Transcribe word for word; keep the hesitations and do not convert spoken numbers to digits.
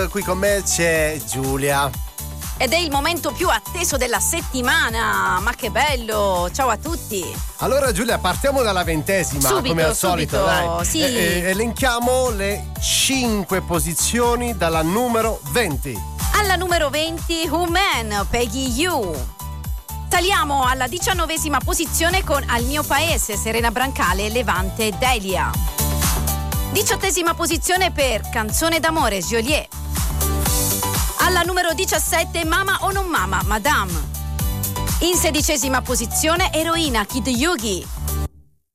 Qui con me c'è Giulia. Ed è il momento più atteso della settimana. Ma che bello! Ciao a tutti. Allora Giulia, partiamo dalla ventesima, subito, come al subito, solito, dai. Sì. E, e, elenchiamo le cinque posizioni dalla numero venti. Alla numero venti, Who Man, Peggy You. Saliamo alla diciannovesima posizione con Al mio paese, Serena Brancale e Levante Delia. Diciottesima posizione per Canzone d'amore, Joliet. Alla numero diciassette, Mama o non Mama, Madame. In sedicesima posizione, Eroina, Kid Yugi.